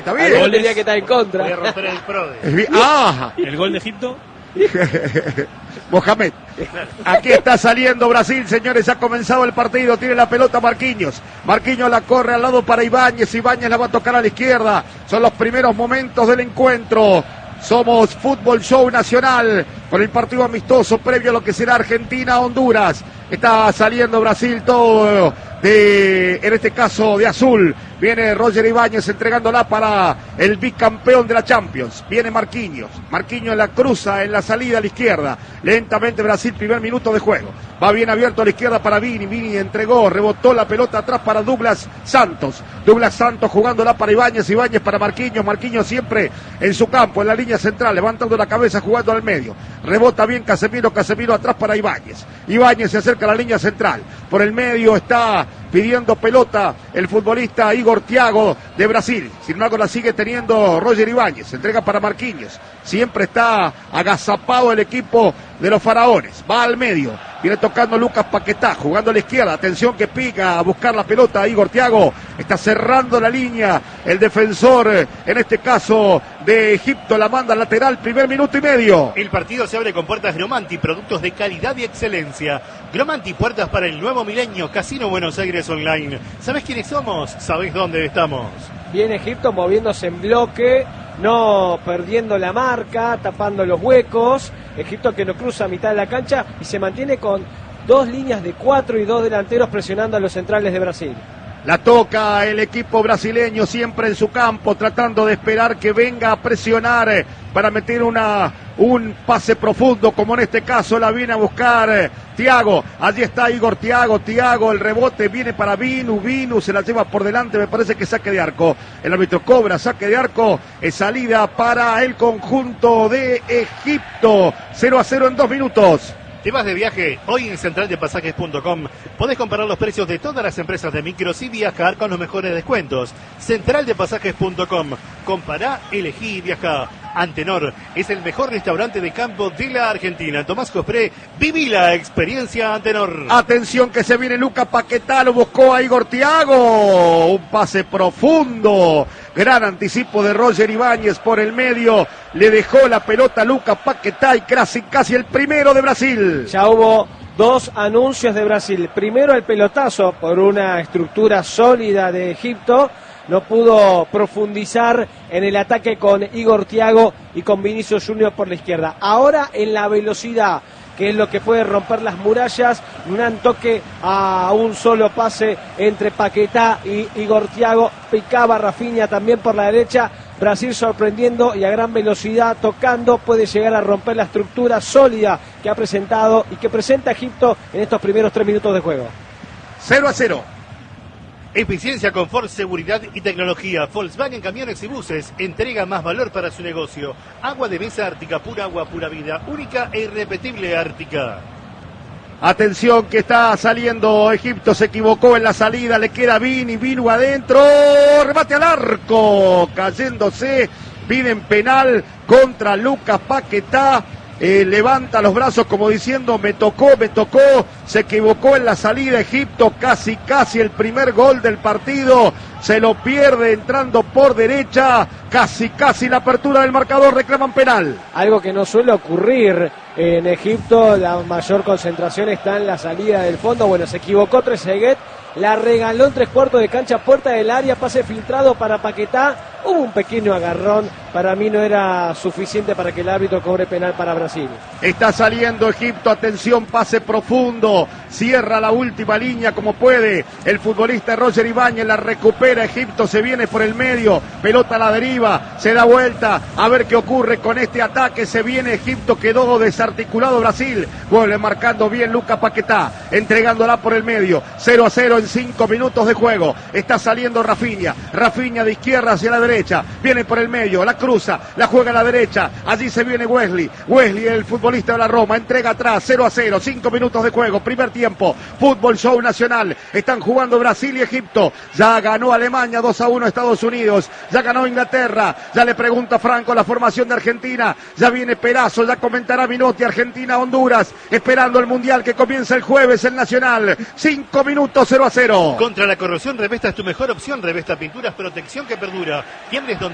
está bien. El gol tenía que estar en contra. Voy a romper el PRODE. El gol de Egipto. Mohamed. Aquí está saliendo Brasil, señores. Ha comenzado el partido. Tiene la pelota Marquinhos. Marquinhos la corre al lado para Ibáñez. Ibáñez la va a tocar a la izquierda. Son los primeros momentos del encuentro. Somos Fútbol Show Nacional con el partido amistoso previo a lo que será Argentina-Honduras. Está saliendo Brasil todo en este caso de azul. Viene Roger Ibáñez entregándola para el bicampeón de la Champions. Viene Marquinhos. Marquinhos la cruza en la salida a la izquierda. Lentamente Brasil, primer minuto de juego. Va bien abierto a la izquierda para Vini. Vini entregó, rebotó la pelota atrás para Douglas Santos. Douglas Santos jugándola para Ibáñez. Ibáñez para Marquinhos. Marquinhos siempre en su campo, en la línea central, levantando la cabeza, jugando al medio. Rebota bien Casemiro. Casemiro atrás para Ibáñez. Ibáñez se acerca a la línea central. Por el medio está pidiendo pelota el futbolista Igor Thiago de Brasil. Sin embargo la sigue teniendo Roger Ibáñez. Entrega para Marquinhos. Siempre está agazapado el equipo de los faraones. Va al medio. Viene tocando Lucas Paquetá, jugando a la izquierda. Atención que pica a buscar la pelota. Igor Thiago está cerrando la línea. El defensor, en este caso de Egipto, la manda lateral. Primer minuto y medio. El partido se abre con puertas Gromanti, productos de calidad y excelencia. Gromanti, puertas para el nuevo milenio. Casino Buenos Aires Online. ¿Sabés quiénes somos? ¿Sabés dónde estamos? Viene Egipto moviéndose en bloque, no perdiendo la marca, tapando los huecos. Egipto que no cruza a mitad de la cancha y se mantiene con dos líneas de 4 y 2 delanteros presionando a los centrales de Brasil. La toca el equipo brasileño siempre en su campo, tratando de esperar que venga a presionar para meter un pase profundo, como en este caso la viene a buscar Thiago. Allí está Igor Thiago. Thiago, el rebote viene para Vinu. Vinu se la lleva por delante, me parece que saque de arco. El árbitro cobra saque de arco. Es salida para el conjunto de Egipto. 0-0 en 2 minutos. ¿Te vas de viaje? Hoy en centraldepasajes.com podés comparar los precios de todas las empresas de micros y viajar con los mejores descuentos. Centraldepasajes.com. Compará, elegí y viajá. Antenor es el mejor restaurante de campo de la Argentina. Tomás Jospré, viví la experiencia Antenor. Atención que se viene Lucas Paquetá, lo buscó a Igor Thiago. Un pase profundo. Gran anticipo de Roger Ibáñez por el medio. Le dejó la pelota a Lucas Paquetá y casi el primero de Brasil. Ya hubo dos anuncios de Brasil. Primero el pelotazo por una estructura sólida de Egipto. No pudo profundizar en el ataque con Igor Thiago y con Vinicius Junior por la izquierda. Ahora en la velocidad, que es lo que puede romper las murallas, un toque a un solo pase entre Paquetá y Igor Thiago. Picaba Rafinha también por la derecha. Brasil sorprendiendo y a gran velocidad, tocando, puede llegar a romper la estructura sólida que ha presentado y que presenta Egipto en estos primeros 3 minutos de juego. 0-0. Eficiencia, confort, seguridad y tecnología. Volkswagen Camiones y Buses entrega más valor para su negocio. Agua de mesa Ártica, pura agua, pura vida. Única e irrepetible Ártica. Atención que está saliendo Egipto, se equivocó en la salida, le queda Vinu adentro, remate al arco, cayéndose, piden penal contra Lucas Paquetá. Levanta los brazos como diciendo me tocó, se equivocó en la salida Egipto, casi el primer gol del partido, se lo pierde entrando por derecha, casi la apertura del marcador, reclaman penal. Algo que no suele ocurrir en Egipto, la mayor concentración está en la salida del fondo. Bueno, se equivocó Trezeguet, la regaló en 3/4 de cancha, puerta del área, pase filtrado para Paquetá. Hubo un pequeño agarrón, para mí no era suficiente para que el árbitro cobre penal para Brasil. Está saliendo Egipto, atención, pase profundo, cierra la última línea como puede el futbolista Roger Ibáñez, la recupera Egipto, se viene por el medio, pelota a la deriva, se da vuelta, a ver qué ocurre con este ataque, se viene Egipto, quedó desarticulado Brasil, vuelve marcando bien Lucas Paquetá, entregándola por el medio, 0-0 en 5 minutos de juego, está saliendo Rafinha de izquierda hacia la derecha, viene por el medio, la cruza, la juega a la derecha, allí se viene Wesley, el futbolista de la Roma, entrega atrás, 0-0, 5 minutos de juego, primer tiempo, Fútbol Show Nacional, están jugando Brasil y Egipto, ya ganó Alemania 2-1 Estados Unidos, ya ganó Inglaterra, ya le pregunta Franco la formación de Argentina, ya viene Perazo, ya comentará Minotti, Argentina, Honduras, esperando el Mundial que comienza el jueves, el Nacional, 5 minutos, 0-0. Contra la corrosión, Revesta es tu mejor opción, Revesta Pinturas, protección que perdura. Tiembres donde